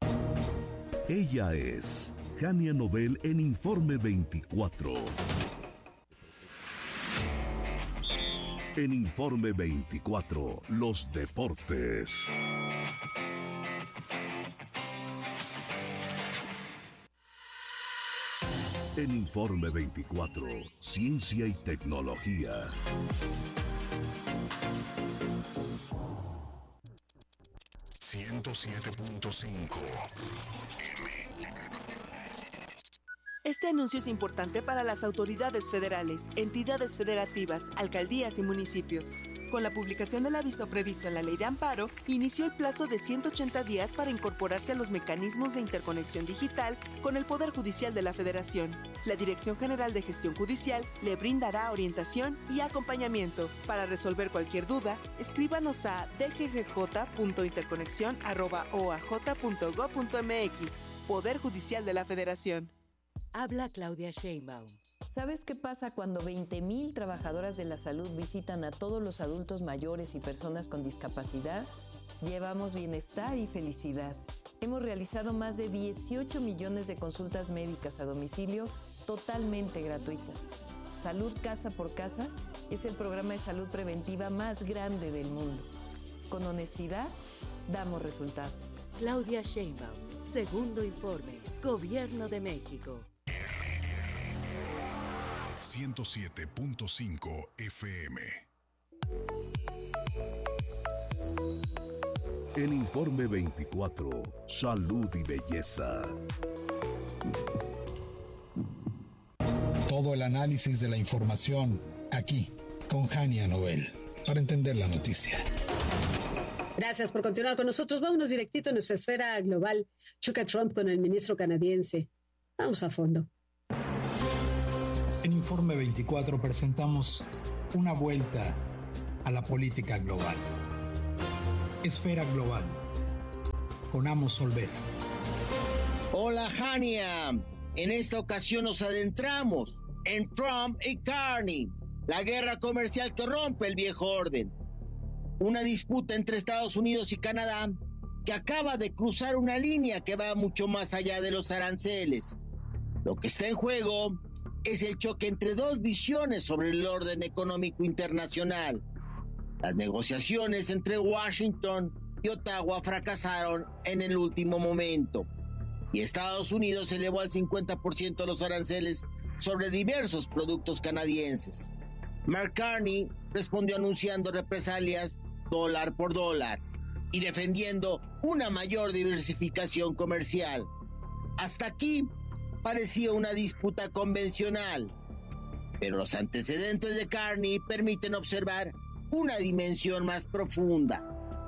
Ella es Jania Novel en Informe veinticuatro. En Informe veinticuatro, los deportes. En Informe veinticuatro, ciencia y tecnología. ciento siete punto cinco. Este anuncio es importante para las autoridades federales, entidades federativas, alcaldías y municipios. Con la publicación del aviso previsto en la Ley de Amparo, inició el plazo de ciento ochenta días para incorporarse a los mecanismos de interconexión digital con el Poder Judicial de la Federación. La Dirección General de Gestión Judicial le brindará orientación y acompañamiento. Para resolver cualquier duda, escríbanos a d g g j punto interconexión arroba o a j punto gob punto m x, Poder Judicial de la Federación. Habla Claudia Sheinbaum. ¿Sabes qué pasa cuando veinte mil trabajadoras de la salud visitan a todos los adultos mayores y personas con discapacidad? Llevamos bienestar y felicidad. Hemos realizado más de dieciocho millones de consultas médicas a domicilio totalmente gratuitas. Salud Casa por Casa es el programa de salud preventiva más grande del mundo. Con honestidad, damos resultados. Claudia Sheinbaum, segundo informe, Gobierno de México. ciento siete punto cinco F M. El Informe veinticuatro, Salud y Belleza. Todo el análisis de la información aquí, con Hania Nobel, para entender la noticia. Gracias por continuar con nosotros. Vámonos directito a nuestra esfera global. Choca Trump con el ministro canadiense. Vamos a fondo. En Informe veinticuatro presentamos una vuelta a la política global. Esfera global, con Amos Olvera. Hola, Hania. En esta ocasión nos adentramos en Trump y Carney, la guerra comercial que rompe el viejo orden. Una disputa entre Estados Unidos y Canadá que acaba de cruzar una línea que va mucho más allá de los aranceles. Lo que está en juego es el choque entre dos visiones sobre el orden económico internacional. Las negociaciones entre Washington y Ottawa fracasaron en el último momento y Estados Unidos elevó al cincuenta por ciento los aranceles sobre diversos productos canadienses. Mark Carney respondió anunciando represalias dólar por dólar y defendiendo una mayor diversificación comercial. Hasta aquí parecía una disputa convencional, pero los antecedentes de Carney permiten observar una dimensión más profunda.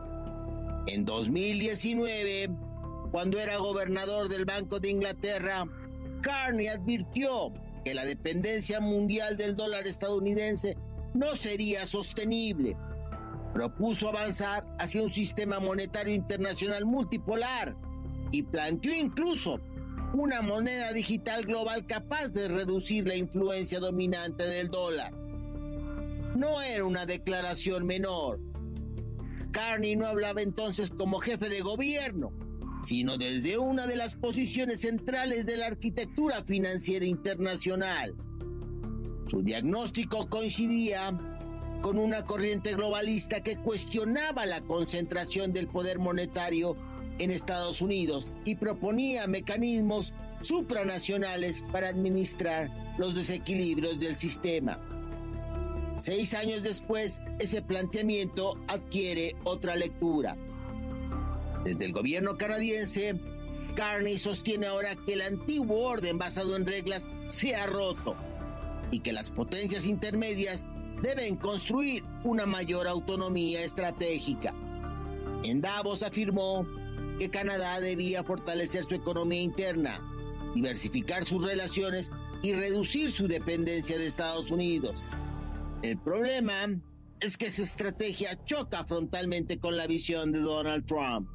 En dos mil diecinueve, cuando era gobernador del Banco de Inglaterra, Carney advirtió que la dependencia mundial del dólar estadounidense no sería sostenible. Propuso avanzar hacia un sistema monetario internacional multipolar y planteó incluso una moneda digital global capaz de reducir la influencia dominante del dólar. No era una declaración menor. Carney no hablaba entonces como jefe de gobierno, sino desde una de las posiciones centrales de la arquitectura financiera internacional. Su diagnóstico coincidía con una corriente globalista que cuestionaba la concentración del poder monetario en Estados Unidos y proponía mecanismos supranacionales para administrar los desequilibrios del sistema. Seis años después, ese planteamiento adquiere otra lectura. Desde el gobierno canadiense, Carney sostiene ahora que el antiguo orden basado en reglas se ha roto y que las potencias intermedias deben construir una mayor autonomía estratégica. En Davos afirmó que Canadá debía fortalecer su economía interna, diversificar sus relaciones y reducir su dependencia de Estados Unidos. El problema es que esa estrategia choca frontalmente con la visión de Donald Trump.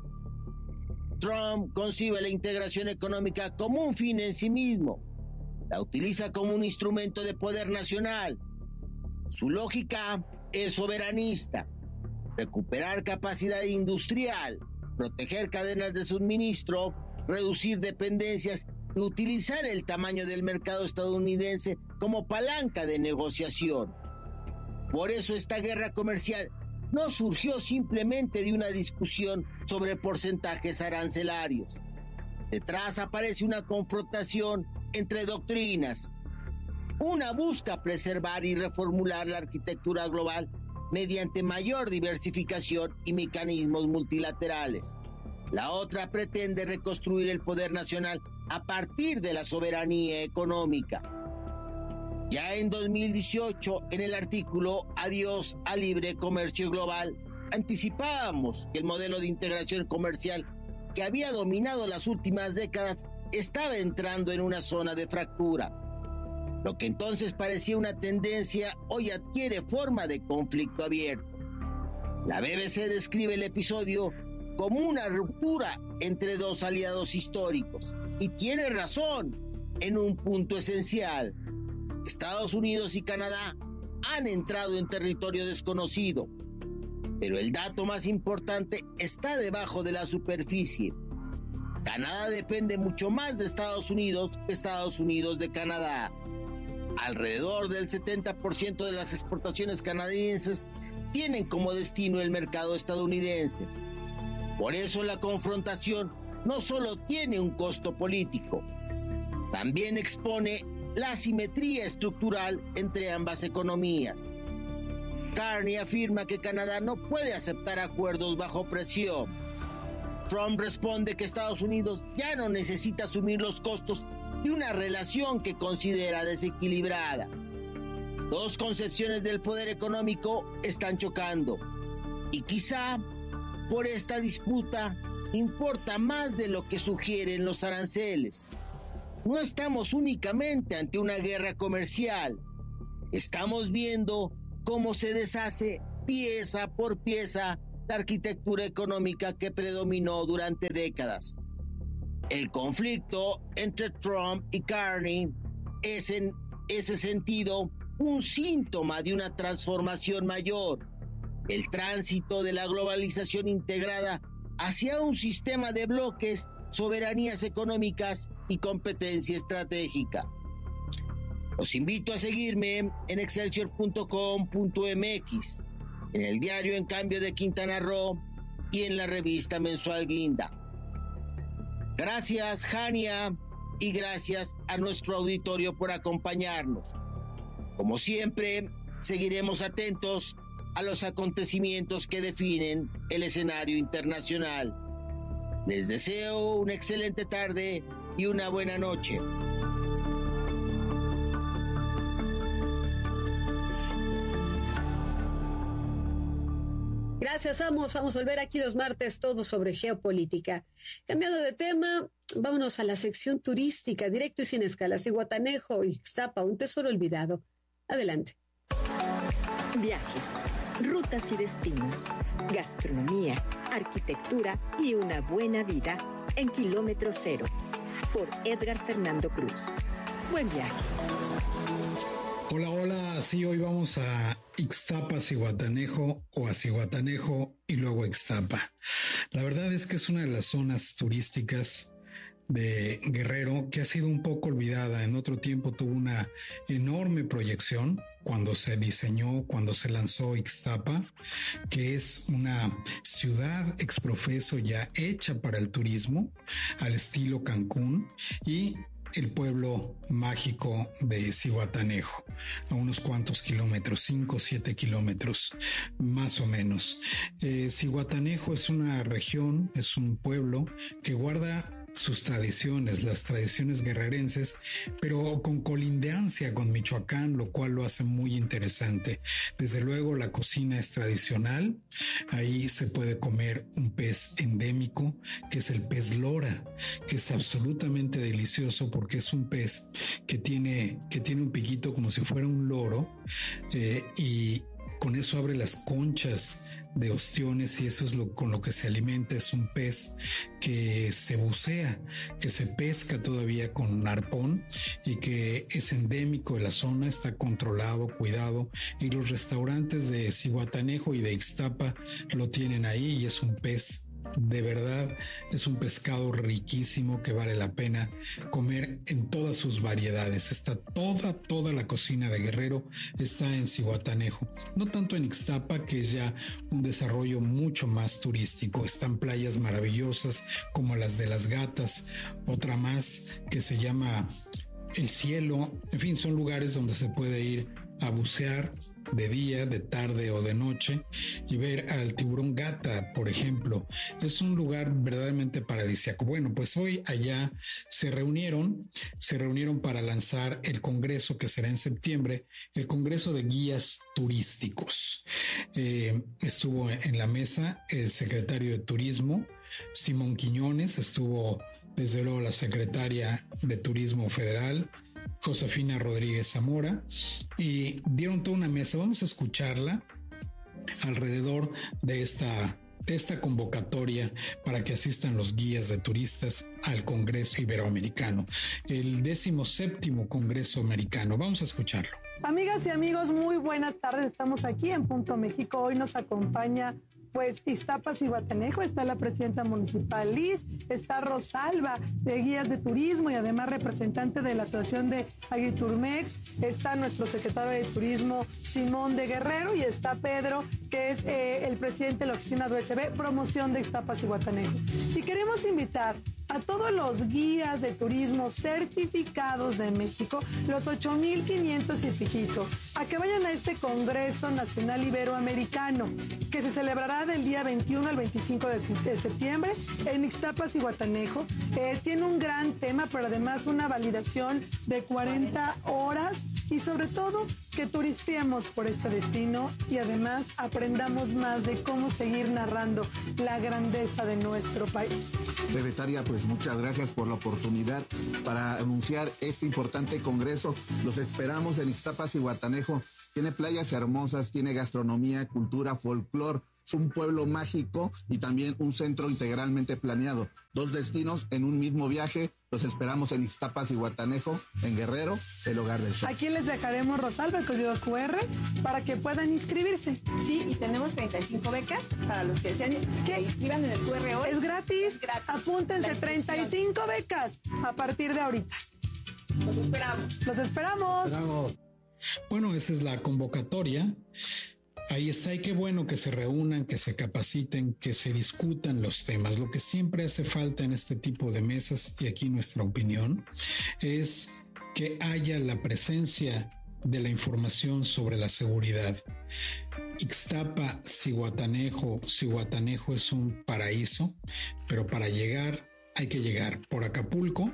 Trump concibe la integración económica como un fin en sí mismo. La utiliza como un instrumento de poder nacional. Su lógica es soberanista. Recuperar capacidad industrial, proteger cadenas de suministro, reducir dependencias y utilizar el tamaño del mercado estadounidense como palanca de negociación. Por eso esta guerra comercial no surgió simplemente de una discusión sobre porcentajes arancelarios. Detrás aparece una confrontación entre doctrinas. Una busca preservar y reformular la arquitectura global mediante mayor diversificación y mecanismos multilaterales. La otra pretende reconstruir el poder nacional a partir de la soberanía económica. Ya en dos mil dieciocho, en el artículo Adiós al libre comercio global, anticipábamos que el modelo de integración comercial que había dominado las últimas décadas estaba entrando en una zona de fractura. Lo que entonces parecía una tendencia hoy adquiere forma de conflicto abierto. La B B C describe el episodio como una ruptura entre dos aliados históricos y tiene razón en un punto esencial. Estados Unidos y Canadá han entrado en territorio desconocido, pero el dato más importante está debajo de la superficie. Canadá depende mucho más de Estados Unidos que Estados Unidos de Canadá. Alrededor del setenta por ciento de las exportaciones canadienses tienen como destino el mercado estadounidense. Por eso la confrontación no solo tiene un costo político, también expone la asimetría estructural entre ambas economías. Carney afirma que Canadá no puede aceptar acuerdos bajo presión. Trump responde que Estados Unidos ya no necesita asumir los costos de una relación que considera desequilibrada. Dos concepciones del poder económico están chocando, y quizá por esta disputa importa más de lo que sugieren los aranceles. No estamos únicamente ante una guerra comercial, estamos viendo cómo se deshace pieza por pieza la arquitectura económica que predominó durante décadas. El conflicto entre Trump y Carney es en ese sentido un síntoma de una transformación mayor, el tránsito de la globalización integrada hacia un sistema de bloques, soberanías económicas y competencia estratégica. Los invito a seguirme en excelsior punto com punto m x, en el diario En Cambio de Quintana Roo y en la revista mensual Guinda. Gracias, Jania, y gracias a nuestro auditorio por acompañarnos. Como siempre, seguiremos atentos a los acontecimientos que definen el escenario internacional. Les deseo una excelente tarde y una buena noche. Gracias, Amos. Vamos a volver aquí los martes, todo sobre geopolítica. Cambiando de tema, vámonos a la sección turística, directo y sin escalas. Zihuatanejo, Ixtapa, un tesoro olvidado. Adelante. Viajes, rutas y destinos, gastronomía, arquitectura y una buena vida en Kilómetro Cero, por Edgar Fernando Cruz. Buen viaje. Hola, hola, sí, hoy vamos a Ixtapa, Zihuatanejo, o a Zihuatanejo y luego a Ixtapa. La verdad es que es una de las zonas turísticas de Guerrero que ha sido un poco olvidada. En otro tiempo tuvo una enorme proyección cuando se diseñó, cuando se lanzó Ixtapa, que es una ciudad exprofeso ya hecha para el turismo al estilo Cancún, y el pueblo mágico de Zihuatanejo, a unos cuantos kilómetros, cinco o siete kilómetros, más o menos. Eh, Zihuatanejo es una región, es un pueblo que guarda sus tradiciones, las tradiciones guerrerenses, pero con colindancia con Michoacán, lo cual lo hace muy interesante. Desde luego la cocina es tradicional, ahí se puede comer un pez endémico, que es el pez lora, que es absolutamente delicioso porque es un pez que tiene, que tiene un piquito como si fuera un loro, eh, y con eso abre las conchas de ostiones, y eso es lo con lo que se alimenta. Es un pez que se bucea, que se pesca todavía con arpón y que es endémico de la zona, está controlado, cuidado, y los restaurantes de Zihuatanejo y de Ixtapa lo tienen ahí, y es un pez de verdad, es un pescado riquísimo que vale la pena comer en todas sus variedades. Está toda, toda la cocina de Guerrero está en Zihuatanejo, no tanto en Ixtapa, que es ya un desarrollo mucho más turístico. Están playas maravillosas como las de Las Gatas, otra más que se llama El Cielo. En fin, son lugares donde se puede ir a bucear de día, de tarde o de noche y ver al tiburón gata, por ejemplo. Es un lugar verdaderamente paradisíaco. Bueno, pues hoy allá se reunieron, se reunieron para lanzar el congreso que será en septiembre, el Congreso de Guías Turísticos. Eh, estuvo en la mesa el secretario de Turismo, Simón Quiñones, estuvo desde luego la secretaria de Turismo Federal, Josefina Rodríguez Zamora, y dieron toda una mesa. Vamos a escucharla alrededor de esta, de esta convocatoria para que asistan los guías de turistas al Congreso Iberoamericano, el décimo séptimo Congreso Americano. Vamos a escucharlo. Amigas y amigos, muy buenas tardes. Estamos aquí en Punto México. Hoy nos acompaña pues Ixtapas y Guatanejo, está la presidenta municipal Liz, está Rosalba de Guías de Turismo y además representante de la Asociación de Aguiturmex, está nuestro secretario de Turismo Simón de Guerrero y está Pedro, que es eh, el presidente de la oficina de U S B, promoción de Ixtapas y Guatanejo. Y queremos invitar a todos los guías de turismo certificados de México, los ocho mil quinientos y piquito, a que vayan a este Congreso Nacional Iberoamericano, que se celebrará del día veintiuno al veinticinco de septiembre en Ixtapas y Guatanejo. Eh, tiene un gran tema, pero además una validación de cuarenta horas y sobre todo que turisteemos por este destino y además aprendamos más de cómo seguir narrando la grandeza de nuestro país. Secretaria, pues muchas gracias por la oportunidad para anunciar este importante congreso. Los esperamos en Ixtapas y Guatanejo. Tiene playas hermosas, tiene gastronomía, cultura, folclor. Es un pueblo mágico y también un centro integralmente planeado. Dos destinos en un mismo viaje. Los esperamos en Ixtapas y Guatanejo, en Guerrero, el hogar del sol. Aquí les dejaremos, Rosalba, el código cu erre para que puedan inscribirse. Sí, y tenemos treinta y cinco becas para los que desean que se inscriban en el cu erre hoy. Es gratis. Es gratis. Apúntense, treinta y cinco becas a partir de ahorita. Los esperamos. Los esperamos. esperamos. Bueno, esa es la convocatoria. Ahí está, y qué bueno que se reúnan, que se capaciten, que se discutan los temas. Lo que siempre hace falta en este tipo de mesas, y aquí nuestra opinión, es que haya la presencia de la información sobre la seguridad. Ixtapa, Zihuatanejo, Zihuatanejo es un paraíso, pero para llegar hay que llegar por Acapulco,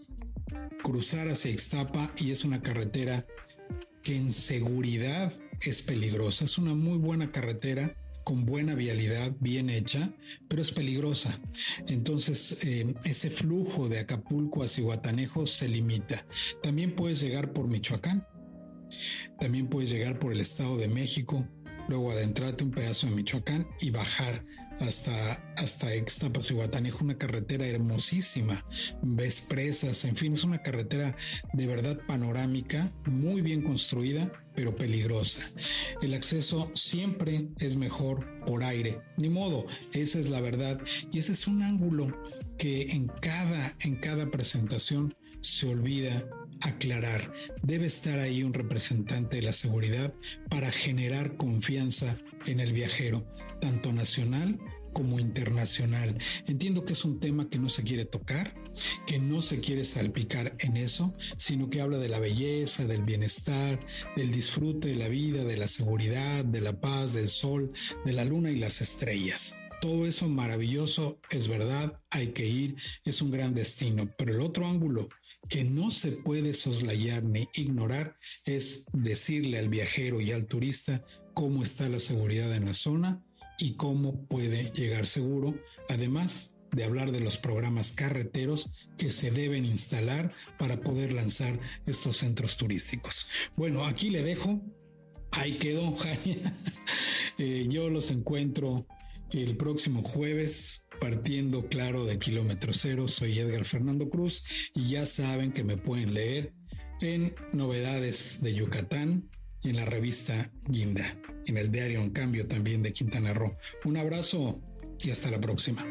cruzar hacia Ixtapa, y es una carretera que en seguridad es peligrosa. Es una muy buena carretera con buena vialidad, bien hecha, pero es peligrosa. Entonces, eh, ese flujo de Acapulco a Zihuatanejo se limita. También puedes llegar por Michoacán, también puedes llegar por el Estado de México, luego adentrarte un pedazo de Michoacán y bajar hasta, hasta Ixtapas y Guatanejo, una carretera hermosísima, ves presas, en fin, es una carretera de verdad panorámica, muy bien construida, pero peligrosa. El acceso siempre es mejor por aire, ni modo, esa es la verdad, y ese es un ángulo que en cada, en cada presentación se olvida aclarar. Debe estar ahí un representante de la seguridad para generar confianza en el viajero, tanto nacional como internacional. Entiendo que es un tema que no se quiere tocar, que no se quiere salpicar en eso, sino que habla de la belleza, del bienestar, del disfrute de la vida, de la seguridad, de la paz, del sol, de la luna y las estrellas. Todo eso maravilloso, es verdad, hay que ir, es un gran destino, pero el otro ángulo que no se puede soslayar ni ignorar es decirle al viajero y al turista cómo está la seguridad en la zona y cómo puede llegar seguro, además de hablar de los programas carreteros que se deben instalar para poder lanzar estos centros turísticos. Bueno, aquí le dejo, ahí quedó, Jania. eh, yo los encuentro el próximo jueves partiendo, claro, de Kilómetro Cero. Soy Edgar Fernando Cruz y ya saben que me pueden leer en Novedades de Yucatán y en la revista Guinda, en el diario En Cambio también de Quintana Roo. Un abrazo y hasta la próxima.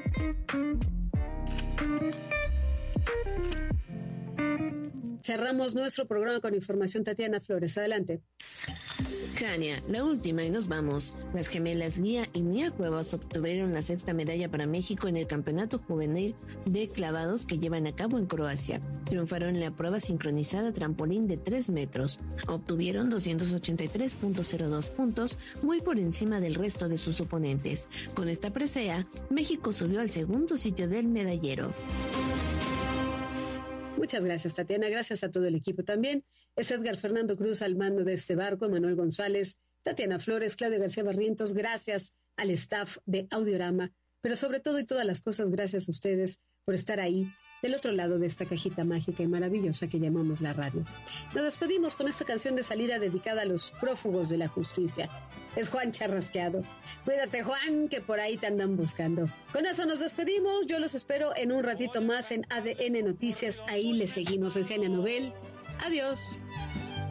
Cerramos nuestro programa con información. Tatiana Flores, adelante. Jania, la última y nos vamos. Las gemelas Lía y Mía Cuevas obtuvieron la sexta medalla para México en el Campeonato Juvenil de Clavados que llevan a cabo en Croacia. Triunfaron en la prueba sincronizada trampolín de tres metros. Obtuvieron doscientos ochenta y tres punto cero dos puntos, muy por encima del resto de sus oponentes. Con esta presea, México subió al segundo sitio del medallero. Muchas gracias, Tatiana. Gracias a todo el equipo también. Es Edgar Fernando Cruz al mando de este barco, Manuel González, Tatiana Flores, Claudia García Barrientos. Gracias al staff de Audiorama, pero sobre todo y todas las cosas, gracias a ustedes por estar ahí, del otro lado de esta cajita mágica y maravillosa que llamamos la radio. Nos despedimos con esta canción de salida dedicada a los prófugos de la justicia. Es Juan Charrasqueado. Cuídate, Juan, que por ahí te andan buscando. Con eso nos despedimos. Yo los espero en un ratito más en A D N Noticias. Ahí les seguimos. Soy Genia Nobel. Adiós.